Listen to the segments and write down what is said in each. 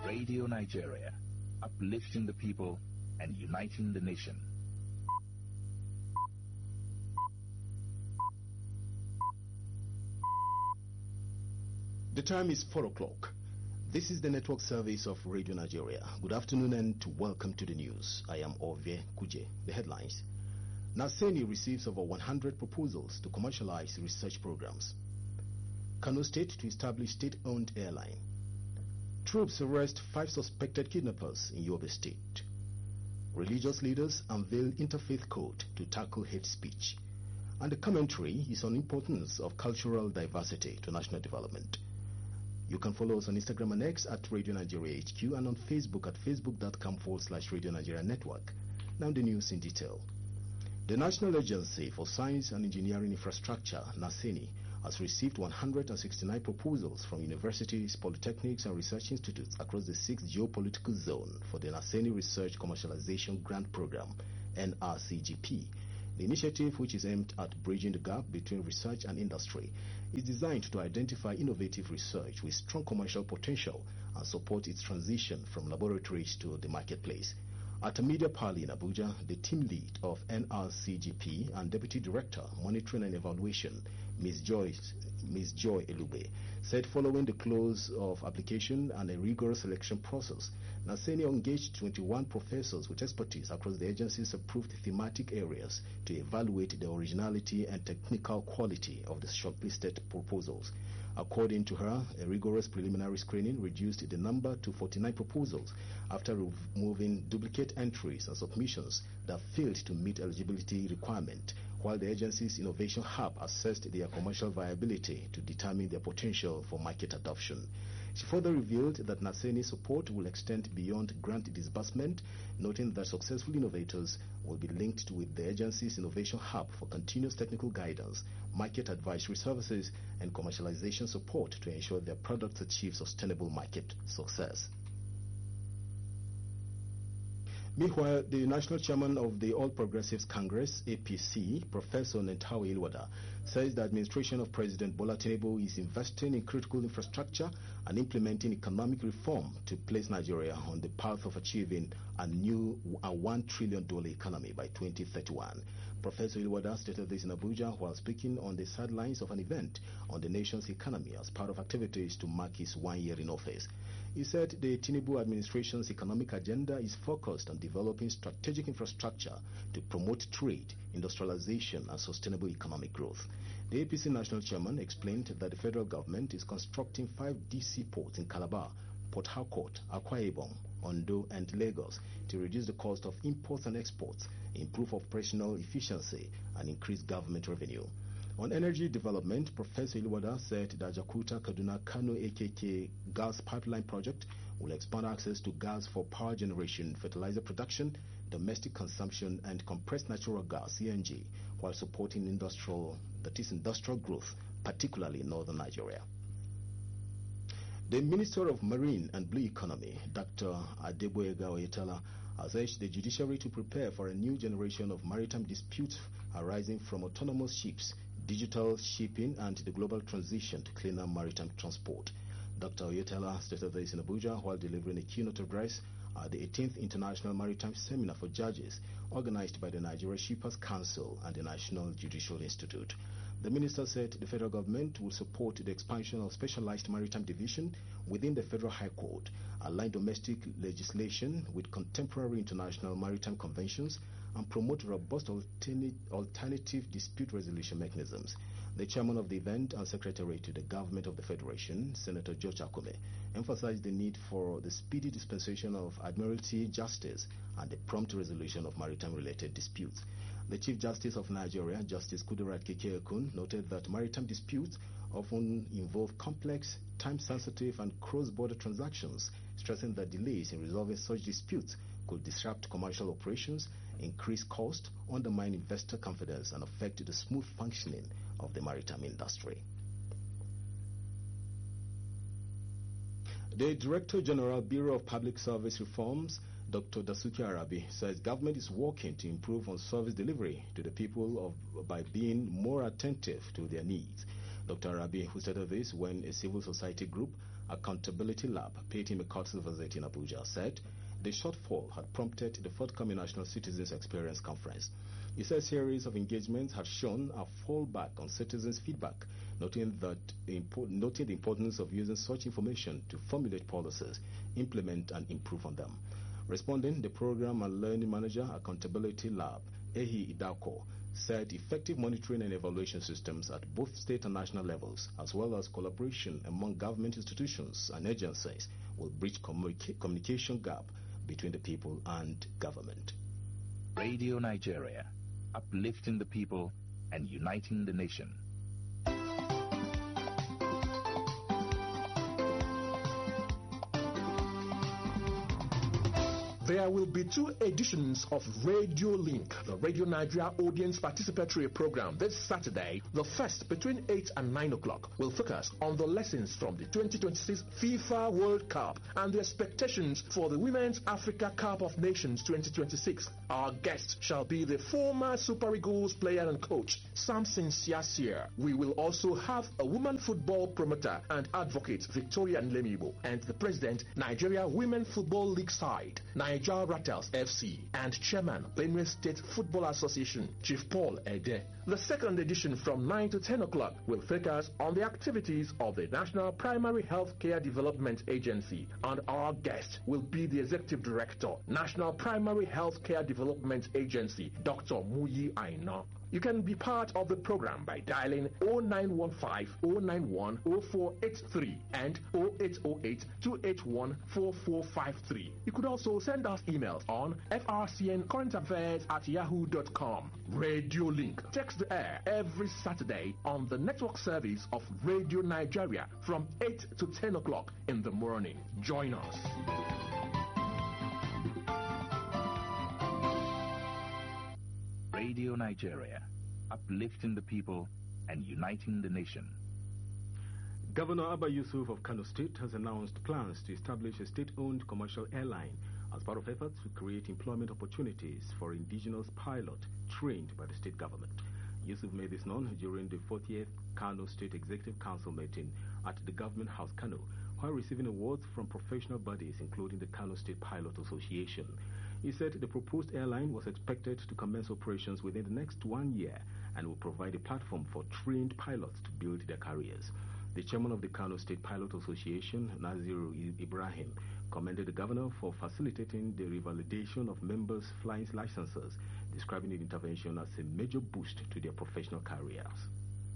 Radio Nigeria, uplifting the people and uniting the nation. The time is 4 o'clock. This is the network service of Radio Nigeria. Good afternoon and welcome to the news. I am Ovie Kuje. The headlines. Naseni receives over 100 proposals to commercialize research programs. Kano State to establish state-owned airline. Troops arrest 5 suspected kidnappers in Yobe State. Religious leaders unveil interfaith code to tackle hate speech. And the commentary is on importance of cultural diversity to national development. You can follow us on Instagram and X at Radio Nigeria HQ and on Facebook at facebook.com/Radio Nigeria Network. Now the news in detail. The National Agency for Science and Engineering Infrastructure, NASENI, has received 169 proposals from universities, polytechnics and research institutes across the 6th geopolitical zone for the NASENI Research Commercialization Grant Program, NRCGP. The initiative, which is aimed at bridging the gap between research and industry, is designed to identify innovative research with strong commercial potential and support its transition from laboratories to the marketplace. At a media parley in Abuja, the team lead of NRCGP and Deputy Director, Monitoring and Evaluation, Ms. Joy Elube, said following the close of application and a rigorous selection process, NASENI engaged 21 professors with expertise across the agency's approved thematic areas to evaluate the originality and technical quality of the shortlisted proposals. According to her, a rigorous preliminary screening reduced the number to 49 proposals after removing duplicate entries and submissions that failed to meet eligibility requirement, while the agency's Innovation Hub assessed their commercial viability to determine their potential for market adoption. She further revealed that NASENI's support will extend beyond grant disbursement, noting that successful innovators will be linked with the agency's Innovation Hub for continuous technical guidance, market advisory services, and commercialization support to ensure their products achieve sustainable market success. Meanwhile, the national chairman of the All Progressives Congress, APC, Professor Nentawe Ilwada, says the administration of President Bola Tinubu is investing in critical infrastructure and implementing economic reform to place Nigeria on the path of achieving a $1 trillion economy by 2031. Professor Ilwada stated this in Abuja while speaking on the sidelines of an event on the nation's economy as part of activities to mark his 1 year in office. He said the Tinubu administration's economic agenda is focused on developing strategic infrastructure to promote trade, industrialization, and sustainable economic growth. The APC national chairman explained that the federal government is constructing 5 DC ports in Calabar, Port Harcourt, Akwa Ibom, Ondo, and Lagos to reduce the cost of imports and exports, improve operational efficiency, and increase government revenue. On energy development, Professor Ilwada said the Jakarta-Kaduna-Kano AKK gas pipeline project will expand access to gas for power generation, fertilizer production, domestic consumption, and compressed natural gas (CNG), while supporting industrial growth, particularly in northern Nigeria. The Minister of Marine and Blue Economy, Dr. Adeboyega Oyetala, has urged the judiciary to prepare for a new generation of maritime disputes arising from autonomous ships, digital shipping, and the global transition to cleaner maritime transport. Dr. Oyetala stated this in Abuja while delivering a keynote address at the 18th International Maritime Seminar for Judges, organized by the Nigeria Shippers Council and the National Judicial Institute. The minister said the federal government will support the expansion of specialized maritime division within the Federal High Court, align domestic legislation with contemporary international maritime conventions, and promote robust alternative dispute resolution mechanisms. The chairman of the event and secretary to the government of the Federation, Senator George Akome, emphasized the need for the speedy dispensation of Admiralty justice and the prompt resolution of maritime-related disputes. The Chief Justice of Nigeria, Justice Kudirat Keke-Ekun, noted that maritime disputes often involve complex, time-sensitive, and cross-border transactions, stressing that delays in resolving such disputes could disrupt commercial operations, increase cost, undermine investor confidence, and affect the smooth functioning of the maritime industry. The Director General, Bureau of Public Service Reforms, Dr. Dasuki Arabi, says government is working to improve on service delivery to the people by being more attentive to their needs. Dr. Arabi, who stated this when a civil society group Accountability Lab, paid him a courtesy visit in Abuja, said the shortfall had prompted the forthcoming National Citizens Experience Conference. He said a series of engagements had shown a fallback on citizens' feedback, noting the importance of using such information to formulate policies, implement and improve on them. Responding, the Program and Learning Manager, Accountability Lab, Ehi Idako, said effective monitoring and evaluation systems at both state and national levels, as well as collaboration among government institutions and agencies, will bridge communication gap between the people and government. Radio Nigeria, uplifting the people and uniting the nation. There will be 2 editions of Radio Link, the Radio Nigeria Audience Participatory Program, this Saturday. The first, between 8 and 9 o'clock, will focus on the lessons from the 2026 FIFA World Cup and the expectations for the Women's Africa Cup of Nations 2026. Our guest shall be the former Super Eagles player and coach, Samson Siasia. We will also have a woman football promoter and advocate, Victoria Nlemibo, and the president, Nigeria Women Football League side, Nigeria Rattles FC, and chairman, Benue State Football Association, Chief Paul Ede. The second edition from 9 to 10 o'clock will focus on the activities of the National Primary Health Care Development Agency, and our guest will be the Executive Director, National Primary Health Care Development Agency, Dr. Muyi Aina. You can be part of the program by dialing 0915-091-0483 and 0808-281-4453. You could also send us emails on frcncurrentaffairs@yahoo.com. Radio Link takes the air every Saturday on the network service of Radio Nigeria from 8 to 10 o'clock in the morning. Join us. Radio Nigeria, uplifting the people and uniting the nation. Governor Abba Yusuf of Kano State has announced plans to establish a state-owned commercial airline as part of efforts to create employment opportunities for indigenous pilots trained by the state government. Yusuf made this known during the 40th Kano State Executive Council meeting at the Government House, Kano, while receiving awards from professional bodies including the Kano State Pilot Association. He said the proposed airline was expected to commence operations within the next 1 year and will provide a platform for trained pilots to build their careers. The chairman of the Kano State Pilot Association, Naziru Ibrahim, commended the governor for facilitating the revalidation of members' flying licenses, describing the intervention as a major boost to their professional careers.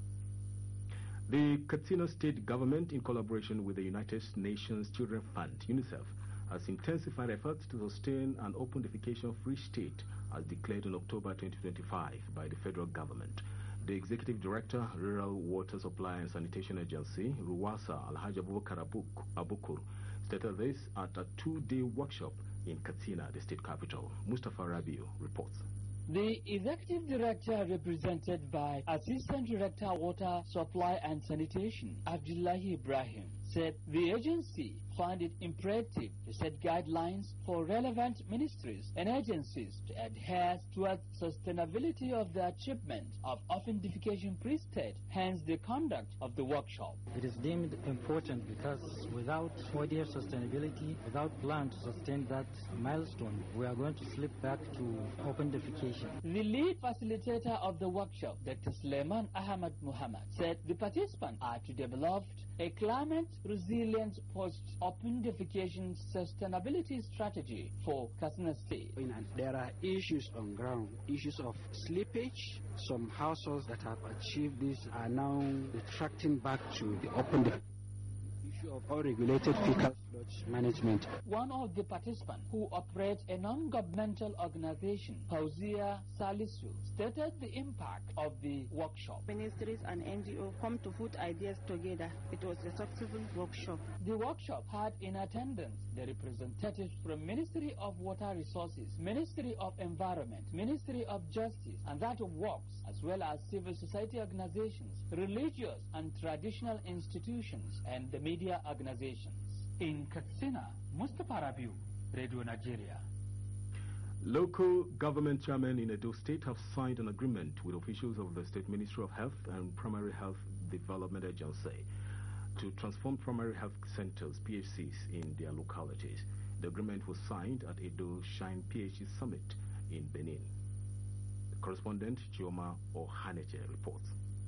The Katsina State government, in collaboration with the United Nations Children Fund, UNICEF, has intensified efforts to sustain an open defecation-free state as declared in October 2025 by the federal government. The Executive Director, Rural Water Supply and Sanitation Agency, RUWASA, Alhaji Abubakar Abukur, stated this at a 2-day workshop in Katsina, the state capital. Mustafa Rabiu reports. The Executive Director, represented by Assistant Director Water Supply and Sanitation, Abdullahi Ibrahim, said the agency found it imperative to set guidelines for relevant ministries and agencies to adhere towards sustainability of the achievement of open defecation-free state, hence the conduct of the workshop. It is deemed important because without ODF sustainability, without plan to sustain that milestone, we are going to slip back to open defecation. The lead facilitator of the workshop, Dr. Suleiman Ahmad Muhammad, said the participants are to develop a climate-resilient post-open defecation sustainability strategy for Katsina State. There are issues on ground, issues of slippage. Some households that have achieved this are now retracting back to the open defecation. Of unregulated fecal sludge management. One of the participants, who operates a non-governmental organization, Fauzia Salisu, stated the impact of the workshop. Ministries and NGOs come to put ideas together. It was a successful workshop. The workshop had in attendance the representatives from Ministry of Water Resources, Ministry of Environment, Ministry of Justice, and that of Works, as well as civil society organizations, religious and traditional institutions, and the media organizations. In Katsina, Mustafa Rabiu, Radio Nigeria. Local government chairmen in Edo State have signed an agreement with officials of the State Ministry of Health and Primary Health Development Agency. to transform primary health centers, PHCs, in their localities. The agreement was signed at Edo Shine PHC Summit in Benin. The correspondent Chioma Ohaneche reports.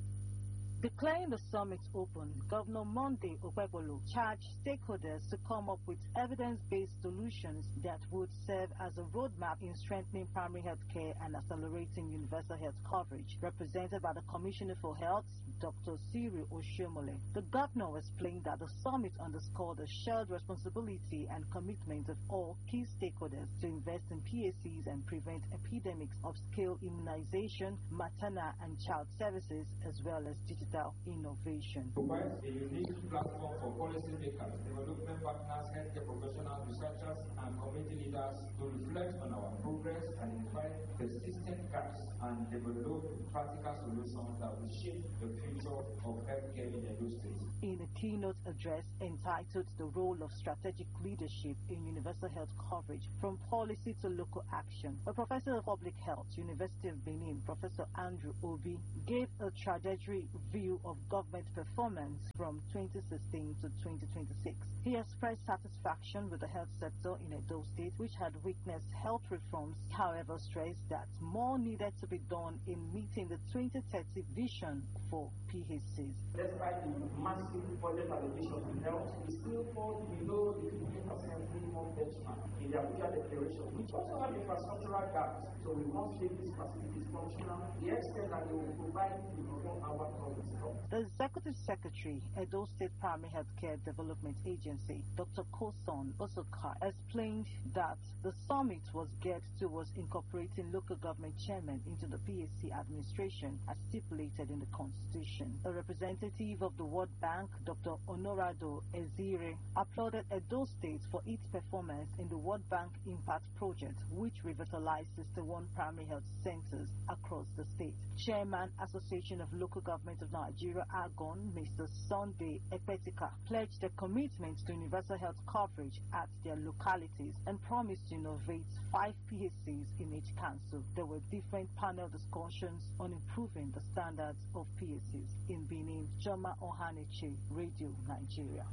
Declaring the summit open, Governor Monday Okpebholo charged stakeholders to come up with evidence-based solutions that would serve as a roadmap in strengthening primary health care and accelerating universal health coverage. Represented by the Commissioner for Health, Dr. Cyril Oshomole, the governor explained that the summit underscored the shared responsibility and commitment of all key stakeholders to invest in PACs and prevent epidemics of scale immunization, maternal and child services, as well as digital innovation. Provides a unique platform for policymakers, development partners, healthcare professionals, researchers, and community leaders to reflect on our progress, identify persistent gaps, and develop practical solutions that will shape the future of healthcare in Edo State. In a keynote address entitled "The Role of Strategic Leadership in Universal Health Coverage from Policy to Local Action," a professor of public health, University of Benin, Professor Andrew Obi, gave a trajectory view of government performance from 2016 to 2026. He expressed satisfaction with the health sector in Edo State, which had witnessed health reforms, however stressed that more needed to be done in meeting the 2030 vision for PHCs. Despite the massive budget allocation to health, we still fall below the 15% minimum benchmark in the Abuja Declaration, which also have infrastructural gaps. So we must make these facilities functional. The extent that they will provide the our problems. The Executive Secretary, Edo State Primary Healthcare Development Agency, Dr. Koson Osoka, explained that the summit was geared towards incorporating local government chairmen into the PHC administration as stipulated in the Constitution. A representative of the World Bank, Dr. Honorado Ezire, applauded Edo State for its performance in the World Bank Impact Project, which revitalized 61 primary health centers across the state. Chairman, Association of Local Government of Nigeria, AGON, Mr. Sunday Ekpetika, pledged a commitment to universal health coverage at their localities and promised to innovate 5 PHCs in each council. There were different panel discussions on improving the standards of PHCs. In Benin, Chioma Ohaneche, Radio Nigeria.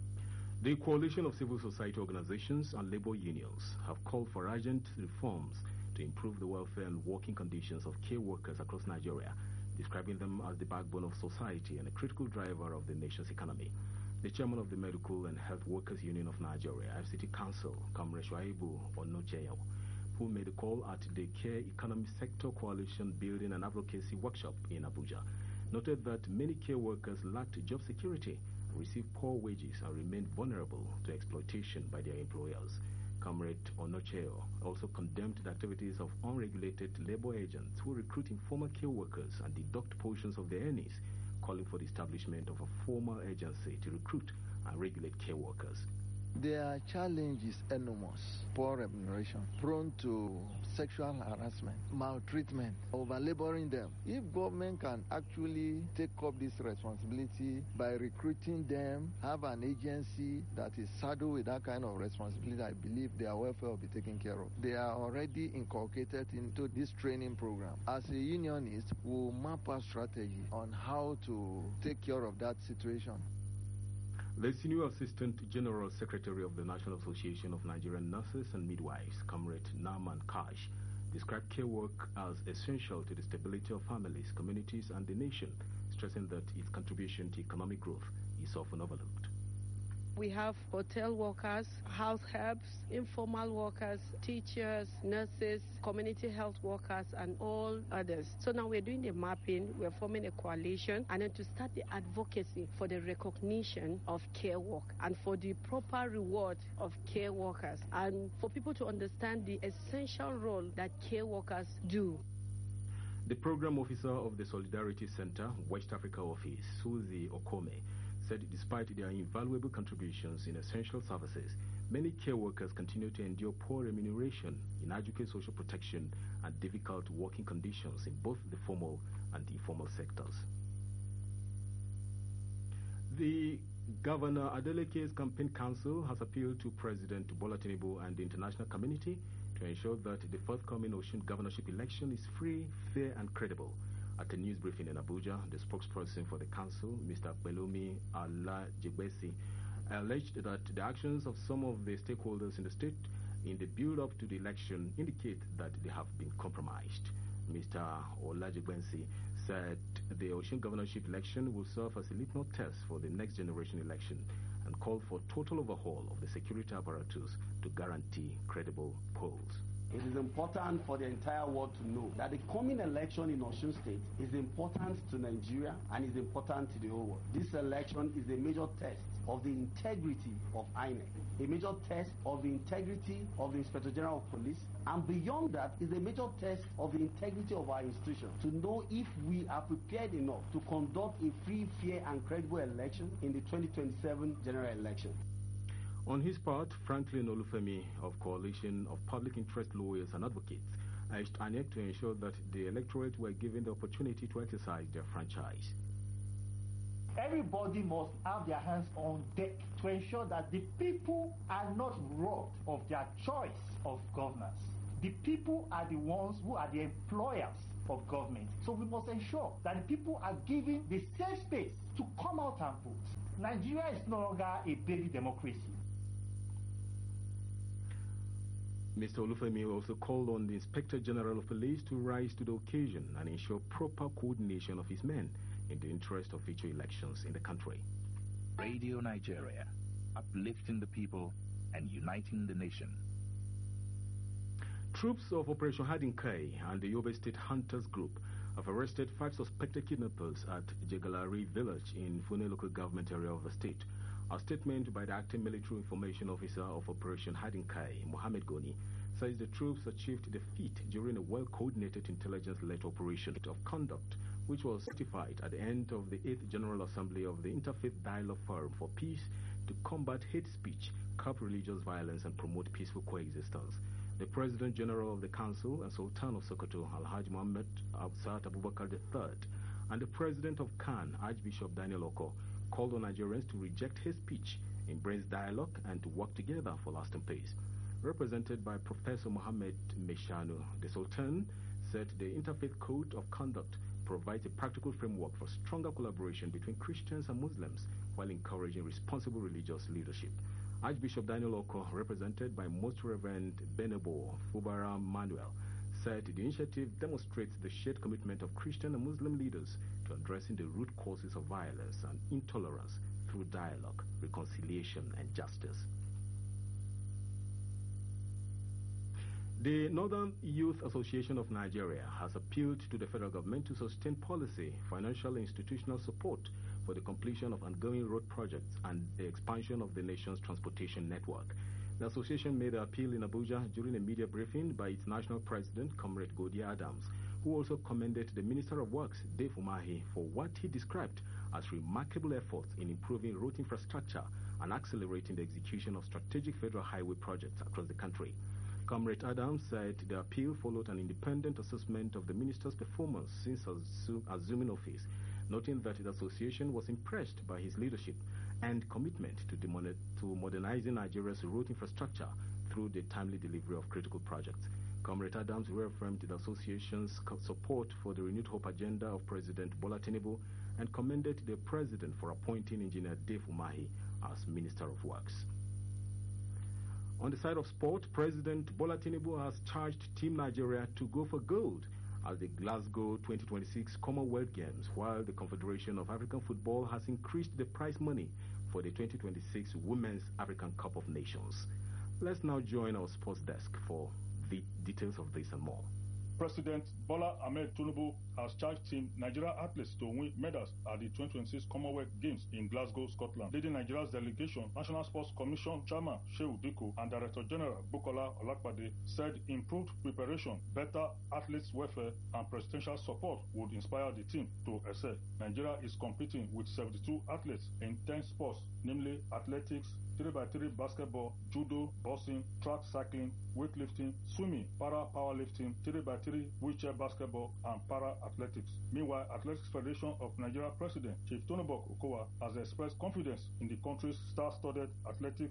The Coalition of Civil Society Organizations and Labor Unions have called for urgent reforms to improve the welfare and working conditions of care workers across Nigeria, describing them as the backbone of society and a critical driver of the nation's economy. The chairman of the Medical and Health Workers Union of Nigeria, FCT Council, Comrade Shuaibu Onocheo, who made a call at the Care Economy Sector Coalition Building and Advocacy Workshop in Abuja, noted that many care workers lacked job security, received poor wages, and remained vulnerable to exploitation by their employers. Comrade Onocheo also condemned the activities of unregulated labor agents who recruit informal care workers and deduct portions of their earnings, calling for the establishment of a formal agency to recruit and regulate care workers. Their challenge is enormous. Poor remuneration, prone to sexual harassment, maltreatment, over-laboring them. If government can actually take up this responsibility by recruiting them, have an agency that is saddled with that kind of responsibility, I believe their welfare will be taken care of. They are already inculcated into this training program. As a unionist, we'll map a strategy on how to take care of that situation. The Senior Assistant General Secretary of the National Association of Nigerian Nurses and Midwives, Comrade Naaman Kash, described care work as essential to the stability of families, communities, and the nation, stressing that its contribution to economic growth is often overlooked. We have hotel workers, house helps, informal workers, teachers, nurses, community health workers, and all others. So now we're doing the mapping, we're forming a coalition, and then to start the advocacy for the recognition of care work and for the proper reward of care workers, and for people to understand the essential role that care workers do. The program officer of the Solidarity Center, West Africa office, Suzy Okome, said despite their invaluable contributions in essential services, many care workers continue to endure poor remuneration, inadequate social protection, and difficult working conditions in both the formal and informal sectors. The Governor Adeleke's campaign council has appealed to President Bola Tinubu and the international community to ensure that the forthcoming Osun governorship election is free, fair, and credible. At a news briefing in Abuja, the spokesperson for the council, Mr. Belomi Alajigbesi, alleged that the actions of some of the stakeholders in the state in the build-up to the election indicate that they have been compromised. Mr. Olajigbesi said the Osun governorship election will serve as a litmus test for the next generation election and called for total overhaul of the security apparatus to guarantee credible polls. It is important for the entire world to know that the coming election in Osun State is important to Nigeria and is important to the whole world. This election is a major test of the integrity of INEC, a major test of the integrity of the Inspector General of Police, and beyond that is a major test of the integrity of our institution to know if we are prepared enough to conduct a free, fair, and credible election in the 2027 general election. On his part, Franklin Olufemi of Coalition of Public Interest Lawyers and Advocates urged INEC to ensure that the electorate were given the opportunity to exercise their franchise. Everybody must have their hands on deck to ensure that the people are not robbed of their choice of governance. The people are the ones who are the employers of government. So we must ensure that the people are given the safe space to come out and vote. Nigeria is no longer a baby democracy. Mr. Olufemi also called on the Inspector General of Police to rise to the occasion and ensure proper coordination of his men in the interest of future elections in the country. Radio Nigeria, uplifting the people and uniting the nation. Troops of Operation Hiding Kai and the Yobe State Hunters Group have arrested 5 suspected kidnappers at Jegalari village in Fune local government area of the state. A statement by the acting military information officer of Operation Hiding Kai, Mohammed Goni, says the troops achieved the feat during a well-coordinated intelligence-led operation of conduct, which was certified at the end of the 8th General Assembly of the Interfaith Dialogue Forum for Peace to combat hate speech, curb religious violence, and promote peaceful coexistence. The President General of the Council and Sultan of Sokoto, Alhaji Muhammad Absat Abubakar III, and the President of Khan, Archbishop Daniel Oko, called on Nigerians to reject hate speech, embrace dialogue, and to work together for lasting peace. Represented by Professor Mohammed Meshanu, the Sultan said the Interfaith Code of Conduct provides a practical framework for stronger collaboration between Christians and Muslims while encouraging responsible religious leadership. Archbishop Daniel Oko, represented by Most Reverend Benebo Fubara Manuel, said the initiative demonstrates the shared commitment of Christian and Muslim leaders to addressing the root causes of violence and intolerance through dialogue, reconciliation, and justice. The Northern Youth Association of Nigeria has appealed to the federal government to sustain policy, financial and institutional support for the completion of ongoing road projects and the expansion of the nation's transportation network. The association made an appeal in Abuja during a media briefing by its national president, Comrade Godiya Adams, who also commended the Minister of Works, Dave Umahi, for what he described as remarkable efforts in improving road infrastructure and accelerating the execution of strategic federal highway projects across the country. Comrade Adams said the appeal followed an independent assessment of the minister's performance since assuming office, noting that the association was impressed by his leadership and commitment to modernizing Nigeria's road infrastructure through the timely delivery of critical projects. Comrade Adams reaffirmed the association's support for the Renewed Hope agenda of President Bola Tinubu and commended the president for appointing Engineer Dave Umahi as Minister of Works. On the side of sport, President Bola Tinubu has charged Team Nigeria to go for gold at the Glasgow 2026 Commonwealth Games, while the Confederation of African Football has increased the prize money for the 2026 Women's African Cup of Nations. Let's now join our sports desk for the details of this and more. President Bola Ahmed Tinubu has charged Team Nigeria athletes to win medals at the 2026 Commonwealth Games in Glasgow, Scotland. Leading Nigeria's delegation, National Sports Commission Chairman Shehu Diko and Director General Bukola Olakpade said improved preparation, better athletes' welfare, and presidential support would inspire the team to excel. Nigeria is competing with 72 athletes in 10 sports, namely athletics, 3x3 basketball, judo, boxing, track cycling, weightlifting, swimming, para-powerlifting, 3x3 wheelchair basketball, and para-athletics. Meanwhile, Athletics Federation of Nigeria President Chief Tonobok Okowa has expressed confidence in the country's star-studded athletics squad.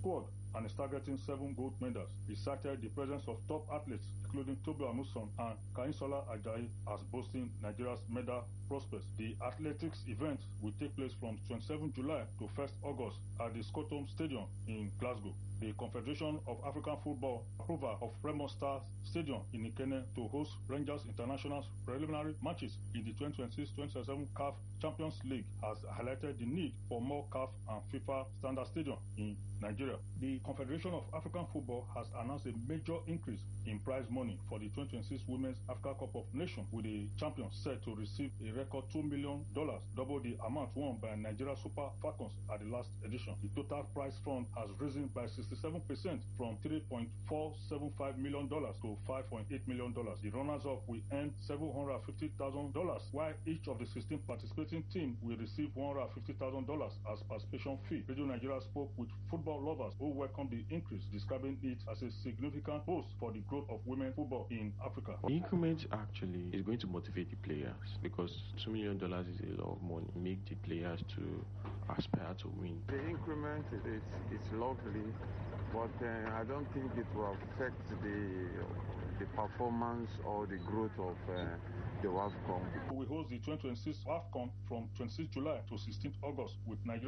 squad and is targeting 7 gold medals. He cited the presence of top athletes including Tobi Amusan and Kayinsola Ajayi as boasting Nigeria's medal prospects. The athletics event will take place from 27 July to 1st August at the Scotland Stadium in Glasgow. The Confederation of African Football approval of Remo Stars Stadium in Ikenne to host Rangers International's preliminary matches in the 2026-2027 CAF Champions League has highlighted the need for more CAF and FIFA standard stadium in Nigeria. The Confederation of African Football has announced a major increase in prize money for the 2026 Women's Africa Cup of Nations, with the champions set to receive a record $2 million, double the amount won by Nigeria Super Falcons at the last edition. The total prize fund has risen by 67% from $3.475 million to $5.8 million. The runners-up will earn $750,000, while each of the 16 participating teams will receive $150,000 as participation fee. Radio Nigeria spoke with football lovers who welcomed the increase, describing it as a significant boost for the growth of women football in Africa. The increment actually is going to motivate the players, because $2 million is a lot of money. Make the players to aspire to win. The increment is lovely, but I don't think it will affect the performance or the growth of the WAFCON. We host the 2026 WAFCON from 26 July to 16 August with Nigeria